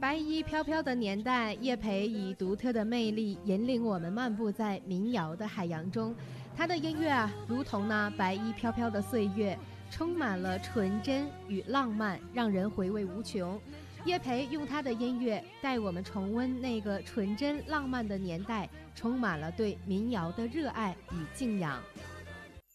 白衣飘飘的年代，叶培以独特的魅力引领我们漫步在民谣的海洋中。他的音乐如同那白衣飘飘的岁月，充满了纯真与浪漫，让人回味无穷。叶培用他的音乐带我们重温那个纯真浪漫的年代，充满了对民谣的热爱与敬仰。